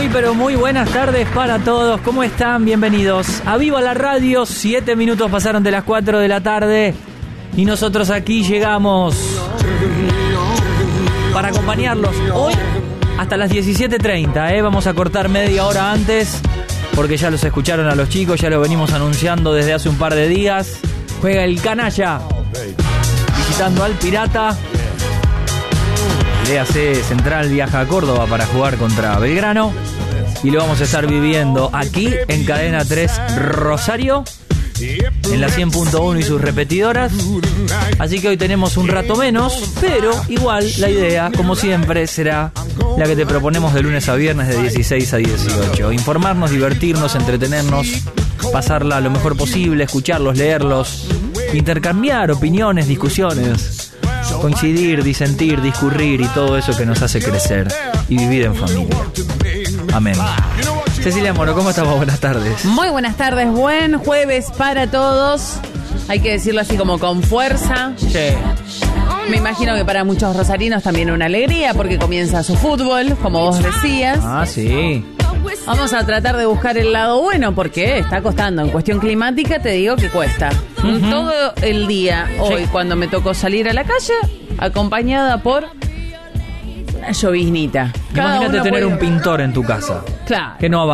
Muy pero muy buenas tardes para todos. ¿Cómo están? Bienvenidos a Viva la Radio. 7 minutos pasaron de las 4 de la tarde y nosotros aquí llegamos para acompañarlos hoy hasta las 17:30. Vamos a cortar media hora antes porque ya los escucharon a los chicos, ya lo venimos anunciando desde hace un par de días. Juega el Canalla visitando al Pirata. Léase, Central viaja a Córdoba para jugar contra Belgrano y lo vamos a estar viviendo aquí en Cadena 3 Rosario, en la 100.1 y sus repetidoras. Así que hoy tenemos un rato menos, pero igual la idea, como siempre, será la que te proponemos de lunes a viernes de 16 a 18. Informarnos, divertirnos, entretenernos, pasarla lo mejor posible, escucharlos, leerlos, intercambiar opiniones, discusiones, coincidir, disentir, discurrir y todo eso que nos hace crecer y vivir en familia. Amén. Cecilia Moro, ¿cómo estás? Buenas tardes. Muy buenas tardes, buen jueves para todos. Hay que decirlo así como con fuerza. Sí. Me imagino que para muchos rosarinos también una alegría porque comienza su fútbol, como vos decías. Ah, sí. Vamos a tratar de buscar el lado bueno porque está costando. En cuestión climática te digo que cuesta. Todo el día hoy, cuando me tocó salir a la calle, acompañada por una lloviznita. Imagínate tener un pintor en tu casa. Claro. Que no